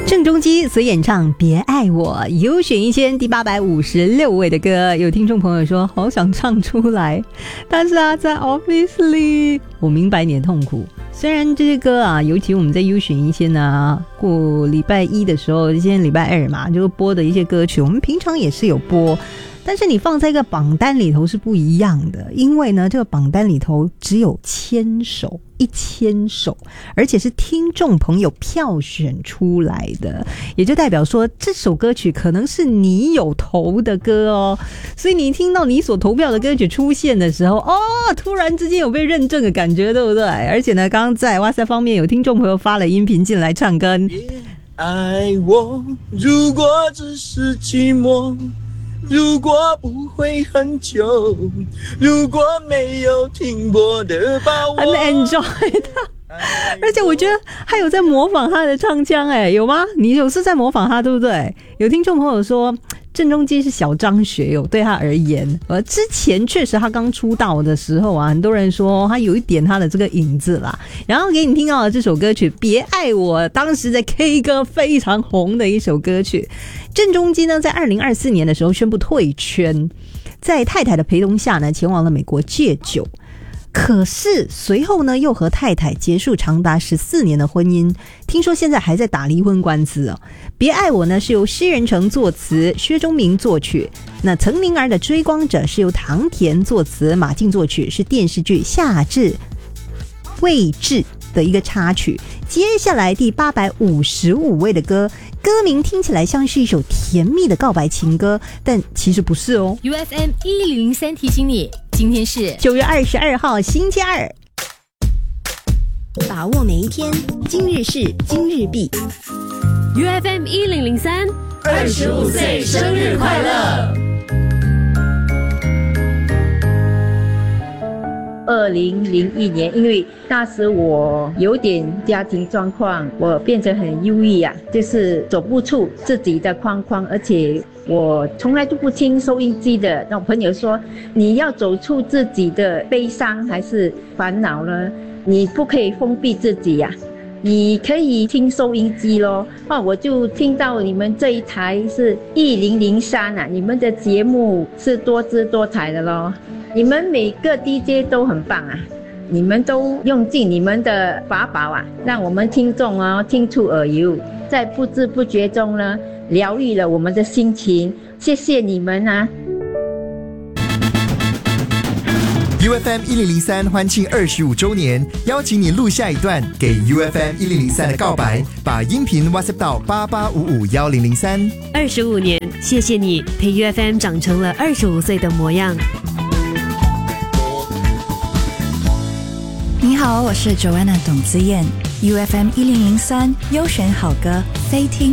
郑中基所演唱《别爱我》，有选一千第856位的歌。有听众朋友说好想唱出来，但是啊，在 office 里，我明白你的痛苦。虽然这些歌啊，尤其我们在优选一些呢，过礼拜一的时候，今天礼拜二嘛，就播的一些歌曲，我们平常也是有播。但是你放在一个榜单里头是不一样的，因为呢，这个榜单里头只有1000首，而且是听众朋友票选出来的，也就代表说这首歌曲可能是你有投的歌哦。所以你听到你所投票的歌曲出现的时候，突然之间有被认证的感觉，对不对？而且呢，刚刚在哇塞方面有听众朋友发了音频进来唱歌。 爱我，如果只是寂寞，如果不会很久，如果没有停泊的把握， 很 enjoy 他，而且我觉得还有在模仿他的唱腔，有吗？你有是在模仿他，对不对？有听众朋友说郑中基是小张学友，对他而言，之前确实他刚出道的时候啊，很多人说他有一点他的这个影子啦。然后给你听到的这首歌曲《别爱我》，当时在 K 歌非常红的一首歌曲。郑中基呢，在2024年的时候宣布退圈，在太太的陪同下呢，前往了美国戒酒。可是随后呢，又和太太结束长达14年的婚姻，听说现在还在打离婚官司哦。别爱我呢是由施仁成作词，薛中明作曲。那岑宁儿的追光者是由唐田作词，马竞作曲，是电视剧夏至未至的一个插曲。接下来第855位的歌，歌名听起来像是一首甜蜜的告白情歌，但其实不是哦。 UFM 1003提醒你，今天是 9月22号星期二， 把握每一天，今日事今日毕。 UFM 1003 25岁生日快乐 ！2001年，因为那时我有点家庭状况，我变成很忧郁啊，就是走不出自己的框框，而且我从来都不听收音机的。那我朋友说，你要走出自己的悲伤还是烦恼呢？你不可以封闭自己呀，你可以听收音机咯。我就听到你们这一台是1003啊，你们的节目是多姿多彩的咯。你们每个 DJ 都很棒啊，你们都用尽你们的法宝啊，让我们听众听出耳油，在不知不觉中呢，疗愈了我们的心情。谢谢你们啊 ！UFM 1003欢庆25周年，邀请你录下一段给 UFM 1003的告白，把音频 WhatsApp 到88551003。 25年，谢谢你陪 UFM 长成了25岁的模样。 你好，我是 Joanna 董子燕 ，UFM 1003优选好歌，非听